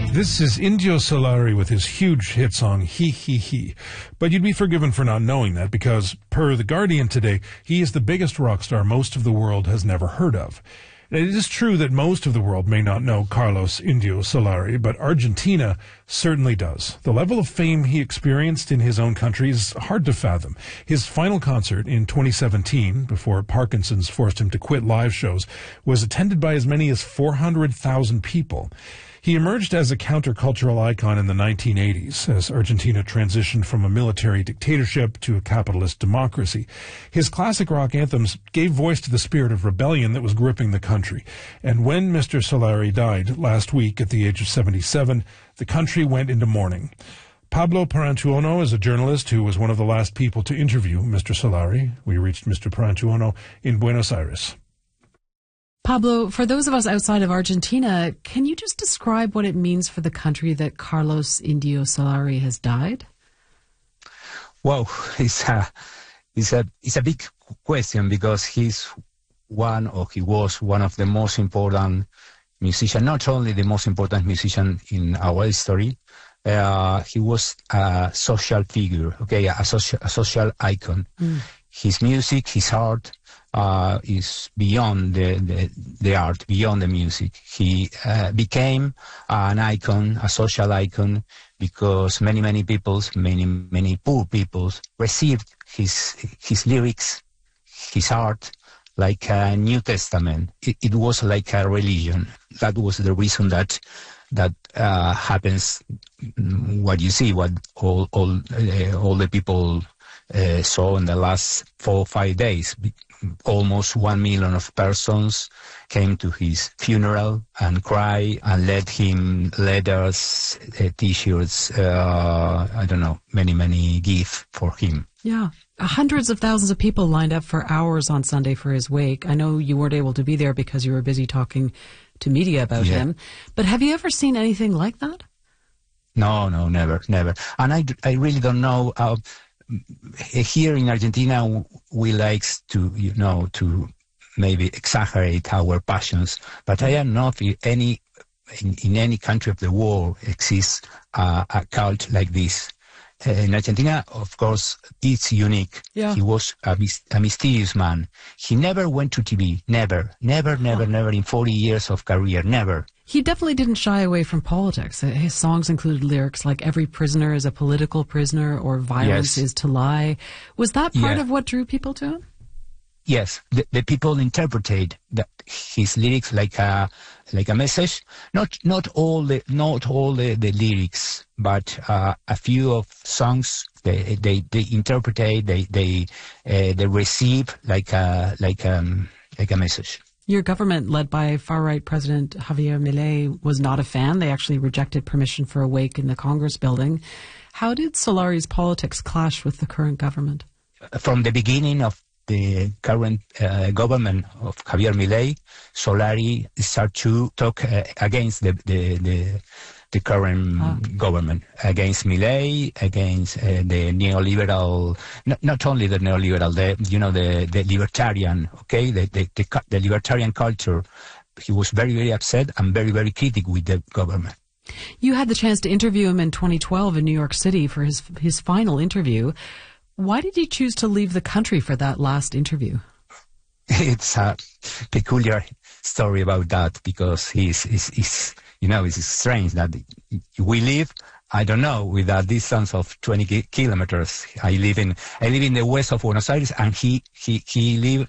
This is Indio Solari with his huge hit song, He He He. But you'd be forgiven for not knowing that because, per The Guardian today, he is the biggest rock star most of the world has never heard of. It is true that most of the world may not know Carlos Indio Solari, but Argentina certainly does. The level of fame he experienced in his own country is hard to fathom. His final concert in 2017, before Parkinson's forced him to quit live shows, was attended by as many as 400,000 people. He emerged as a countercultural icon in the 1980s as Argentina transitioned from a military dictatorship to a capitalist democracy. His classic rock anthems gave voice to the spirit of rebellion that was gripping the country. And when Mr. Solari died last week at the age of 77, the country went into mourning. Pablo Parantuono is a journalist who was one of the last people to interview Mr. Solari. We reached Mr. Parantuono in Buenos Aires. Pablo, for those of us outside of Argentina, can you just describe what it means for the country that Carlos Indio Solari has died? Wow, it's a big question because he was one of the most important musicians, not only the most important musician in our history. He was a social figure, a social icon. His music, his art, is beyond the art, beyond the music. He became an icon, a social icon, because many peoples, many poor peoples received his lyrics, his art, like a New Testament. It was like a religion. That was the reason that happens. What you see, what all the people saw in the last 4 or 5 days. Almost 1 million of persons came to his funeral and cried and led him letters, T-shirts, many gifts for him. Yeah. Hundreds of thousands of people lined up for hours on Sunday for his wake. I know you weren't able to be there because you were busy talking to media about him. But have you ever seen anything like that? No, never. And I really don't know. Here in Argentina, we like to maybe exaggerate our passions, but I don't know if in any country of the world exists a cult like this. In Argentina, of course, it's unique. Yeah. He was a mysterious man. He never went to TV. Never in 40 years of career. Never. He definitely didn't shy away from politics. His songs included lyrics like "Every prisoner is a political prisoner" or "Violence is to lie." Was that part of what drew people to him? Yes, the people interpreted his lyrics like a message. Not all the lyrics, but a few of songs they interpreted. They receive like a message. Your government, led by far-right President Javier Milei, was not a fan. They actually rejected permission for a wake in the Congress building. How did Solari's politics clash with the current government? From the beginning of the current government of Javier Milei, Solari started to talk against the current government, against Milei, against the neoliberal, not only the neoliberal, the libertarian, the libertarian culture. He was very upset and very critical with the government. You had the chance to interview him in 2012 in New York City for his final interview. Why did you choose to leave the country for that last interview? It's a peculiar story about that because it's strange that we live, I don't know, with a distance of 20 kilometers. I live in the west of Buenos Aires, and he live